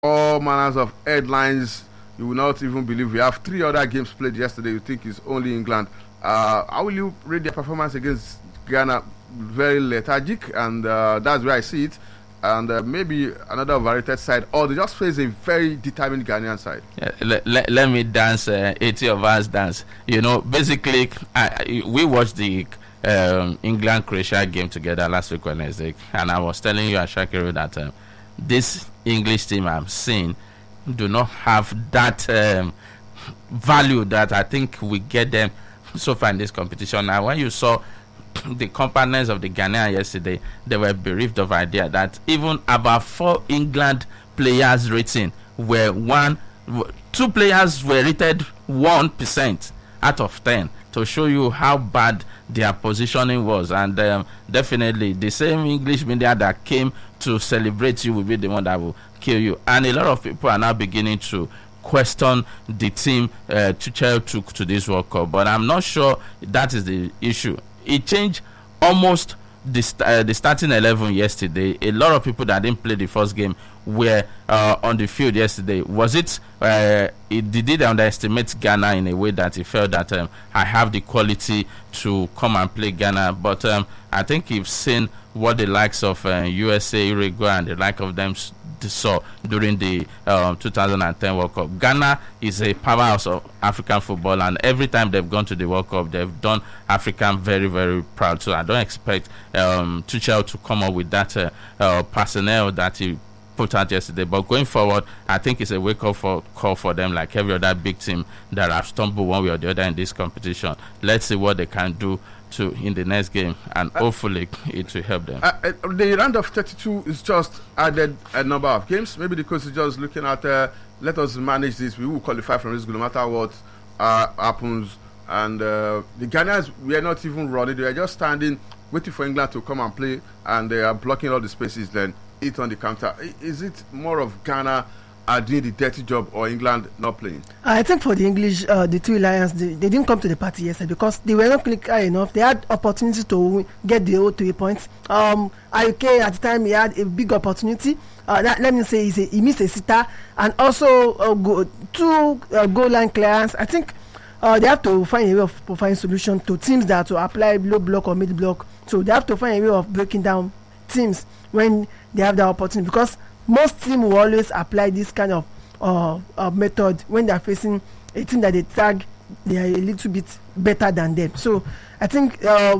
all manners of headlines. You will not even believe we have three other games played yesterday. You think it's only England. How will you rate their performance against Ghana? Very lethargic, and that's where I see it. And maybe another overrated side, or they just face a very determined Ghanaian side. Let me dance 80 of us dance. You know, basically, we watched the England-Croatia game together last week Wednesday, and I was telling you, Ashakiru, that this English team I'm seeing do not have that value that I think we get them so far in this competition. Now, when you saw the components of the Ghanaian yesterday, they were bereft of idea that even about 4 England players rating were two players were rated 1% out of 10 to show you how bad their positioning was. And definitely the same English media that came to celebrate you will be the one that will kill you. And a lot of people are now beginning to question the team Tuchel took to this World Cup, but I'm not sure that is the issue. It changed almost the starting 11 yesterday. A lot of people that didn't play the first game were on the field yesterday. Was it did it underestimate Ghana in a way that he felt that I have the quality to come and play Ghana? But I think you've seen what the likes of USA, Uruguay, and the like of them saw during the 2010 World Cup. Ghana is a powerhouse of African football, and every time they've gone to the World Cup, they've done African very, very proud. So I don't expect Tuchel to come up with that personnel that he put out yesterday. But going forward, I think it's a wake-up call for them, like every other big team that have stumbled one way or the other in this competition. Let's see what they can do in the next game, and hopefully it will help them. The round of 32 is just added a number of games. Maybe the coach is just looking at let us manage this. We will qualify from this no matter what happens. And the Ghanaians were not even running. They were just standing, waiting for England to come and play, and they are blocking all the spaces, then eat on the counter. Is it more of Ghana doing the dirty job, or England not playing? I think for the English, the two Lions, they didn't come to the party yesterday because they were not clinical enough. They had opportunity to get the whole 3 points. IK at the time, he had a big opportunity. Let me say he missed a sitter, and also two goal line clearance. I think they have to find a way of providing solution to teams that will apply low block or mid block. So they have to find a way of breaking down teams when they have the opportunity, because most teams will always apply this kind of method when they are facing a team that they tag they are a little bit better than them. So I think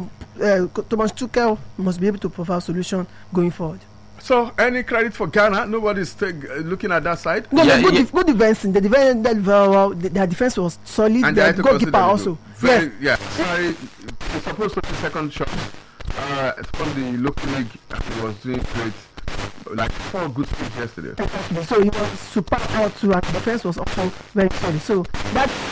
Thomas Tuchel must be able to provide a solution going forward. So any credit for Ghana? Nobody's looking at that side. No, good defense. The defense did very well. Their defense was solid. And the goalkeeper also. Sorry, he's supposed to be second shot. From the local league, he was doing great. Like 4 good things yesterday. Exactly. So he was super out too, and the defense was also very solid. So that